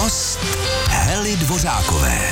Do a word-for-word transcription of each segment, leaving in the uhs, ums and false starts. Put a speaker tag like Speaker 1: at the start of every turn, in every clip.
Speaker 1: Host Hely Dvořákové.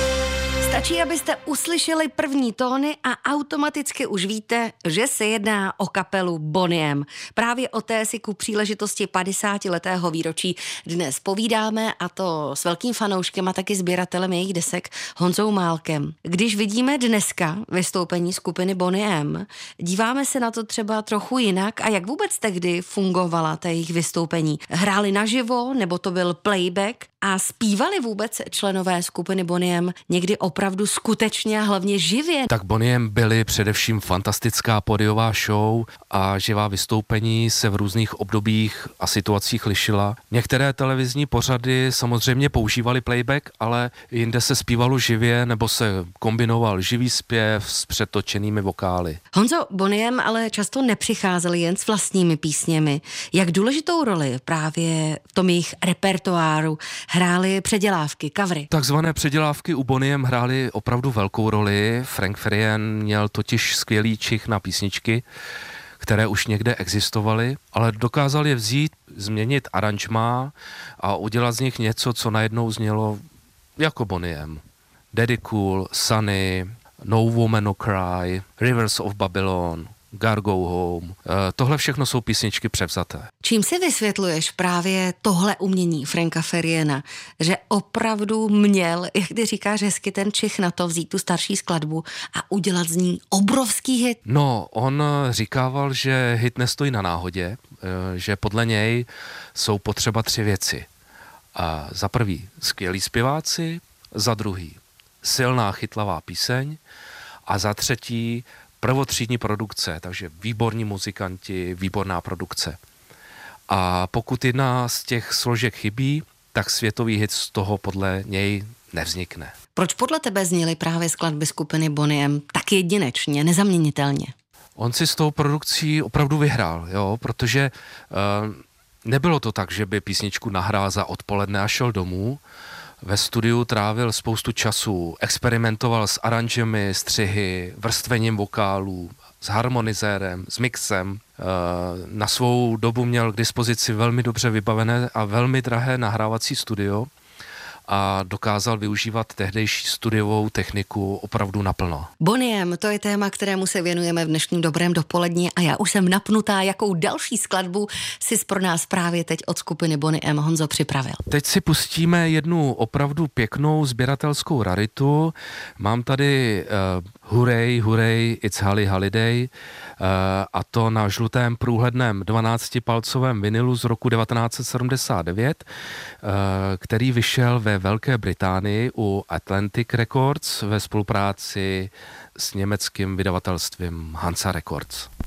Speaker 2: Stačí, abyste uslyšeli první tóny a automaticky už víte, že se jedná o kapelu Boney M. Právě o té si ku příležitosti padesátiletého výročí dnes povídáme, a to s velkým fanouškem a taky sběratelem jejich desek Honzou Málkem. Když vidíme dneska vystoupení skupiny Boney M, díváme se na to třeba trochu jinak. A jak vůbec tehdy fungovala ta jejich vystoupení? Hráli naživo, nebo to byl playback? A zpívali vůbec členové skupiny Boney M někdy opravdu skutečně a hlavně živě?
Speaker 3: Tak Boney M byly především fantastická pódiová show a živá vystoupení se v různých obdobích a situacích lišila. Některé televizní pořady samozřejmě používaly playback, ale jinde se zpívalo živě nebo se kombinoval živý zpěv s přetočenými vokály.
Speaker 2: Honzo, Boney M ale často nepřicházeli jen s vlastními písněmi. Jak důležitou roli právě v tom jejich repertoáru hrály předělávky, covery?
Speaker 3: Takzvané předělávky u Boney M hrály opravdu velkou roli. Frank Farian měl totiž skvělý čich na písničky, které už někde existovaly, ale dokázal je vzít, změnit aranžmá a udělat z nich něco, co najednou znělo jako Boney M. Daddy Cool, Sunny, No Woman No Cry, Rivers of Babylon, Gotta Go Home. E, tohle všechno jsou písničky převzaté.
Speaker 2: Čím si vysvětluješ právě tohle umění Franka Fariana, že opravdu měl, jak ty říkáš hezky, ten čich na to vzít tu starší skladbu a udělat z ní obrovský hit?
Speaker 3: No, on říkával, že hit nestojí na náhodě, že podle něj jsou potřeba tři věci. A za prvý skvělí zpěváci, za druhý silná chytlavá píseň a za třetí prvotřídní produkce, takže výborní muzikanti, výborná produkce. A pokud jedna z těch složek chybí, tak světový hit z toho podle něj nevznikne.
Speaker 2: Proč podle tebe zněly právě skladby skupiny Boney M tak jedinečně, nezaměnitelně?
Speaker 3: On si s tou produkcí opravdu vyhrál, jo, protože uh, nebylo to tak, že by písničku nahrál za odpoledne a šel domů. Ve studiu trávil spoustu času, experimentoval s aranžemi, střihy, vrstvením vokálů, s harmonizérem, s mixem. Na svou dobu měl k dispozici velmi dobře vybavené a velmi drahé nahrávací studio a dokázal využívat tehdejší studiovou techniku opravdu naplno.
Speaker 2: Boney M, to je téma, kterému se věnujeme v dnešním dobrém dopoledni a já už jsem napnutá, jakou další skladbu si pro nás právě teď od skupiny Boney M Honzo připravil.
Speaker 3: Teď si pustíme jednu opravdu pěknou sběratelskou raritu. Mám tady uh, Hooray, Hooray, It's Holly Holiday uh, a to na žlutém průhledném dvanáctipalcovém vinilu z roku devatenáct set sedmdesát devět, uh, který vyšel ve Velké Británii u Atlantic Records ve spolupráci s německým vydavatelstvím Hansa Records.